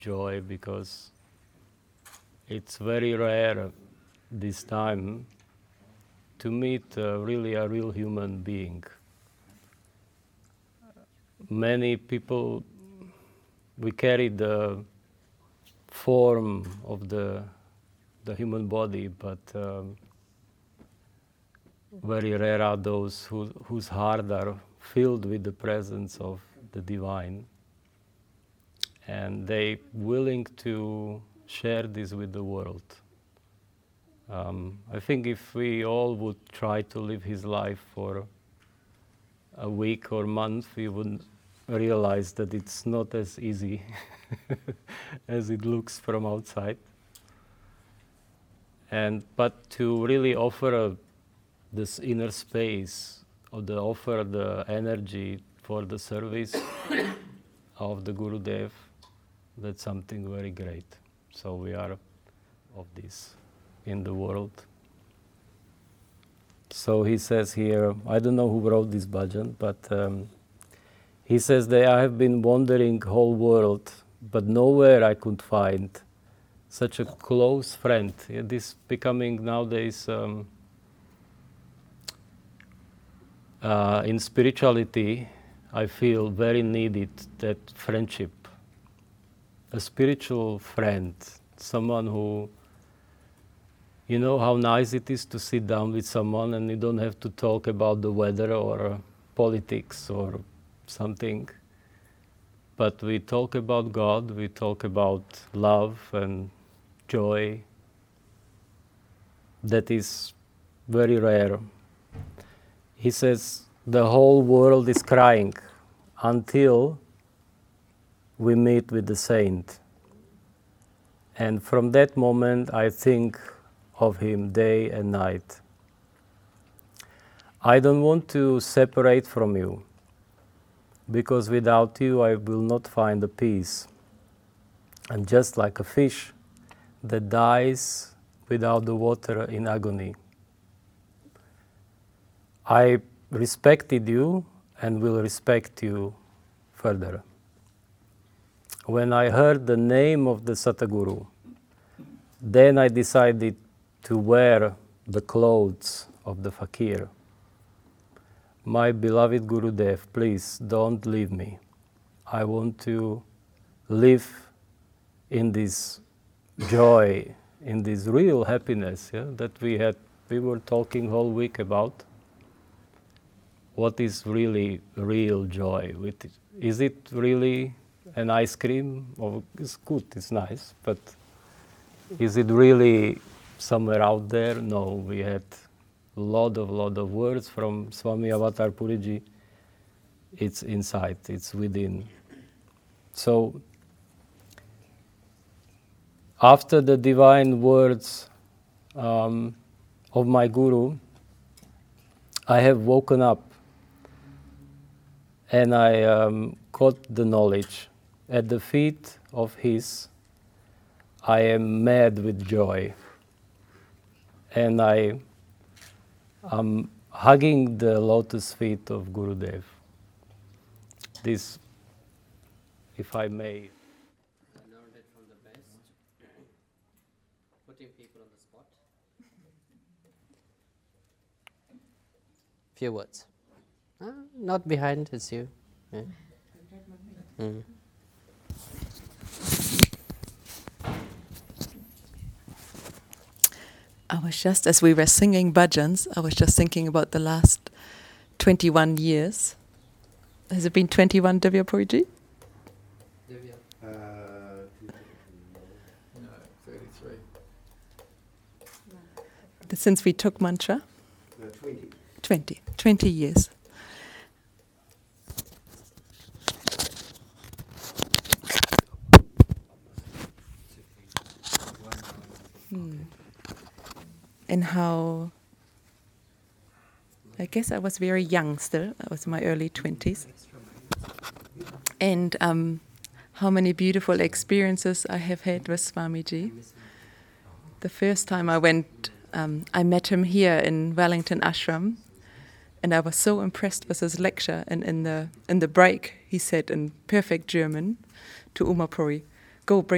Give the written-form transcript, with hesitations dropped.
joy, because it's very rare this time to meet really a real human being. Many people, we carry the form of the human body, but very rare are those whose heart are filled with the presence of the divine, and they willing to share this with the world. I think if we all would try to live his life for a week or month, we would realize that it's not as easy as it looks from outside. But to really offer this inner space, or offer the energy for the service of the Gurudev, that's something very great. So we are of this in the world. So he says here, I don't know who wrote this bhajan, but he says that I have been wandering whole world, but nowhere I could find such a close friend. This becoming nowadays in spirituality, I feel very needed that friendship. A spiritual friend, someone who, you know how nice it is to sit down with someone and you don't have to talk about the weather or politics or something, but we talk about God, we talk about love and joy. That is very rare. He says the whole world is crying until we meet with the saint. And from that moment I think of him day and night. I don't want to separate from you, because without you I will not find the peace. I'm just like a fish that dies without the water in agony. I respected you and will respect you further. When I heard the name of the Satguru, then I decided to wear the clothes of the fakir. My beloved Gurudev, please don't leave me. I want to live in this joy, in this real happiness that we were talking whole week about. What is really real joy? Is it really an ice cream? Oh, it's good, it's nice, but is it really somewhere out there? No, we had a lot of words from Swami Avatar Puriji. It's inside, it's within. So after the divine words of my Guru, I have woken up and I caught the knowledge. At the feet of his, I am mad with joy. And I am hugging the lotus feet of Gurudev. This, if I may. I learned it from the best. Putting people on the spot. Few words. Not behind, it's you. Yeah. Mm. I was just, as we were singing bhajans, I was just thinking about the last 21 years. Has it been 21, Divya Puriji? No, 33. Since we took mantra? No, 20. 20 years. And how, I guess I was very young still, I was in my early 20s. And how many beautiful experiences I have had with Swamiji. The first time I went, I met him here in Wellington Ashram, and I was so impressed with his lecture. And in the break, he said in perfect German to Uma Puri, "Go bring